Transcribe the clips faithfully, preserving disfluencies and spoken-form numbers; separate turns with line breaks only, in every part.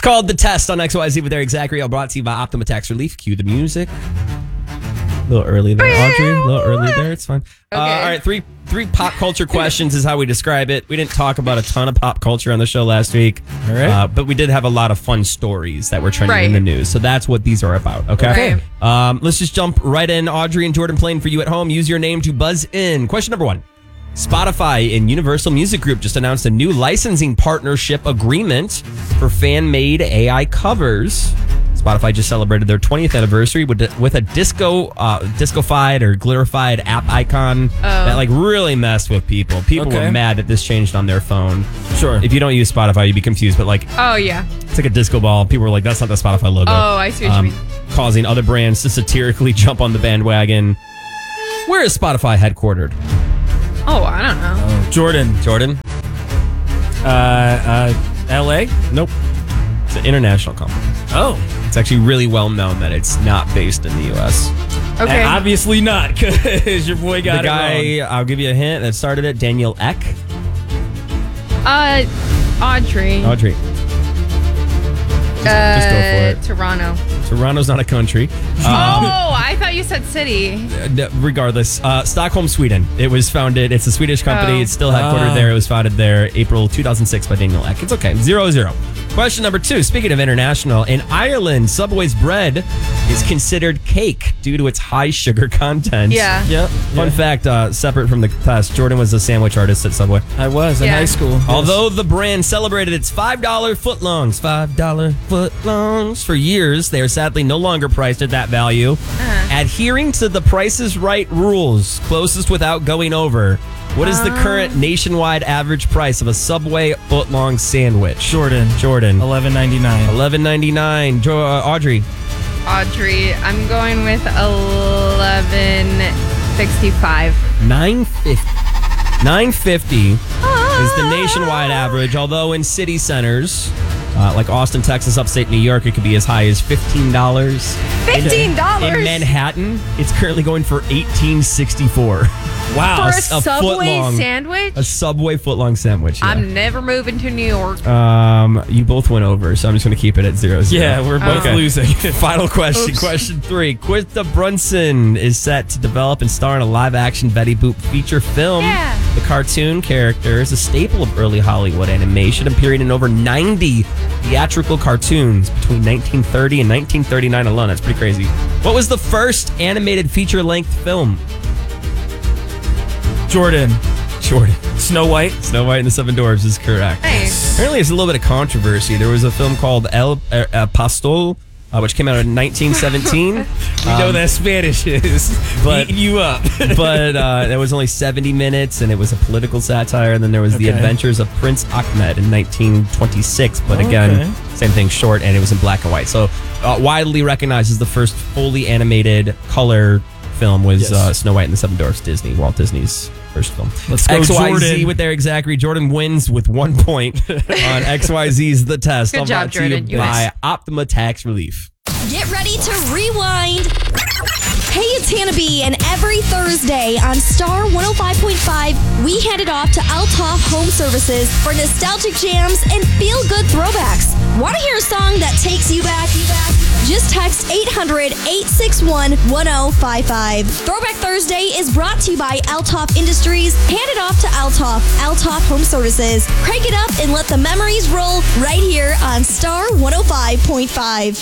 called The Test on X Y Z with Eric Zachary. All brought to you by Optima Tax Relief. Cue the music. A little early there, Audrey. A little early there. It's fine.
Okay.
Uh, all right, three three pop culture questions is how we describe it. We didn't talk about a ton of pop culture on the show last week.
All right.
Uh, but we did have a lot of fun stories that were trending
Right.
in the news. So that's what these are about, okay?
Right.
Um, let's just jump right in. Audrey and Jordan playing for you at home. Use your name to buzz in. Question number one. Spotify and Universal Music Group just announced a new licensing partnership agreement for fan-made A I covers. Spotify just celebrated their twentieth anniversary with with a disco, uh, disco-fied or glitter-fied app icon
Oh.
that like really messed with people. People
Okay.
were mad that this changed on their phone.
Sure.
If you don't use Spotify, you'd be confused. But like,
Oh, yeah.
it's like a disco ball. People were like, "That's not the Spotify logo."
Oh, I see what you mean.
Causing other brands to satirically jump on the bandwagon. Where is Spotify headquartered?
Oh, I don't know.
Jordan.
Jordan?
Uh, uh, L A?
Nope. It's an international company.
Oh.
It's actually really well known that it's not based in the U S.
Okay.
And obviously not, because your boy got
the
it
guy,
wrong.
I'll give you a hint, that started it, Daniel Ek.
Uh, Audrey.
Audrey.
Uh,
Just go for it.
Toronto.
Toronto's not a country. Um,
oh, I thought you said city.
uh, regardless, uh, Stockholm, Sweden. It was founded, it's a Swedish company.
Oh.
It's still headquartered
Ah.
there. It was founded there April two thousand six by Daniel Ek. It's okay. Zero, zero. Question number two. Speaking of international, in Ireland, Subway's bread is considered cake due to its high sugar content.
Yeah.
Yep.
Fun
yeah.
fact, uh, separate from the test, Jordan was a sandwich artist at Subway.
I was in
Yeah.
high school. Yes.
Although the brand celebrated its five dollar footlongs, five dollar footlongs for years, they are sadly no longer priced at that value.
Uh-huh.
Adhering to the Price is Right rules, closest without going over, what is the current nationwide average price of a Subway footlong sandwich?
Jordan.
Jordan.
eleven ninety-nine.
eleven ninety-nine. Jo- uh, Audrey.
Audrey, I'm going with eleven sixty-five.
nine fifty. nine fifty is the nationwide average, although in city centers, uh, like Austin, Texas, upstate New York, it could be as high as fifteen dollars.
fifteen dollars?
In Manhattan, it's currently going for eighteen sixty-four.
Wow.
For
a
a,
s- a
Subway
foot-long-
sandwich?
A Subway footlong sandwich. Yeah.
I'm never moving to New York.
Um, you both went over, so I'm just going to keep it at zero zero.
Yeah, we're both
Oh.
losing.
Final question.
Oops.
Question three. Quinta Brunson is set to develop and star in a live-action Betty Boop feature film.
Yeah.
The cartoon character is a staple of early Hollywood animation, appearing in over ninety theatrical cartoons between nineteen thirty and nineteen thirty-nine alone. That's pretty crazy. What was the first animated feature-length film?
Jordan.
Jordan.
Snow White.
Snow White and the Seven Dwarfs is correct.
Hey.
Apparently, there's a little bit of controversy. There was a film called El uh, uh, Pastor, uh, which came out in nineteen seventeen.
We know that Spanish is
but-
beating you up.
but uh, it was only seventy minutes, and it was a political satire. And then there was The
Okay.
Adventures of Prince Ahmed in nineteen twenty-six. But again,
Okay.
same thing, short, and it was in black and white. So uh, widely recognized as the first fully animated color film was
Yes.
uh, Snow White and the Seven Dwarfs, Disney, Walt Disney's first film.
Let's go,
X Y Z
Jordan.
with Eric Zachary. Jordan wins with one point on X Y Z's The Test.
Good
All
job,
brought to you
Jordan. You
by
win.
Optima Tax Relief.
Get ready to rewind. Hey, it's Hannah B, and every Thursday on Star one oh five point five, we hand it off to Althoff Home Services for nostalgic jams and feel-good throwbacks. Want to hear a song that takes you back? You back? Just text eight hundred, eight six one, one oh five five. Throwback Thursday is brought to you by Althoff Industries. Hand it off to Althoff, Althoff Home Services. Crank it up and let the memories roll right here on Star one oh five point five.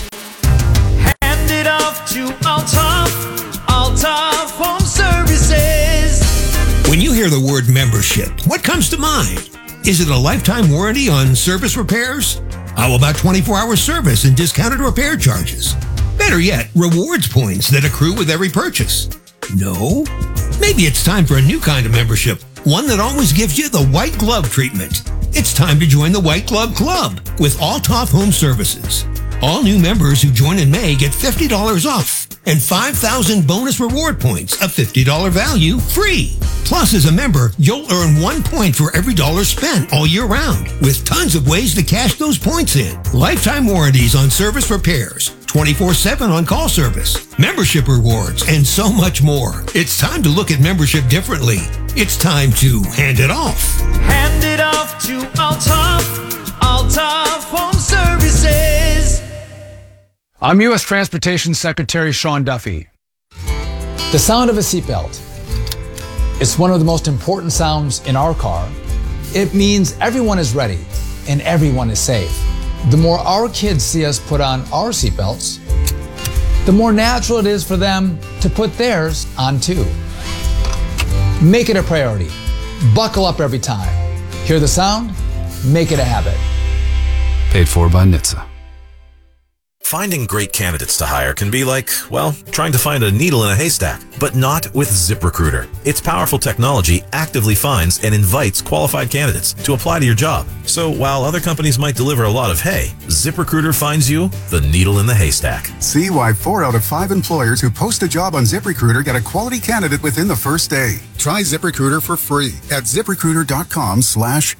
Hand it off to Althoff, Althoff Home Services.
When you hear the word membership, what comes to mind? Is it a lifetime warranty on service repairs? How about twenty-four hour service and discounted repair charges? Better yet, rewards points that accrue with every purchase. No? Maybe it's time for a new kind of membership, one that always gives you the white glove treatment. It's time to join the White Glove Club with Althoff Home Services. All new members who join in May get fifty dollars off and five thousand bonus reward points, a fifty dollars value, free. Plus, as a member, you'll earn one point for every dollar spent all year round, with tons of ways to cash those points in. Lifetime warranties on service repairs, twenty-four seven on-call service, membership rewards, and so much more. It's time to look at membership differently. It's time to hand it off.
Hand it off to Althoff, Althoff Home Services.
I'm U S Transportation Secretary Sean Duffy. The sound of a seatbelt. It's one of the most important sounds in our car. It means everyone is ready and everyone is safe. The more our kids see us put on our seatbelts, the more natural it is for them to put theirs on too. Make it a priority. Buckle up every time. Hear the sound? Make it a habit.
Paid for by N H T S A.
Finding great candidates to hire can be like, well, trying to find a needle in a haystack, but not with ZipRecruiter. Its powerful technology actively finds and invites qualified candidates to apply to your job. So while other companies might deliver a lot of hay, ZipRecruiter finds you the needle in the haystack.
See why four out of five employers who post a job on ZipRecruiter get a quality candidate within the first day. Try ZipRecruiter for free at ZipRecruiter.com slash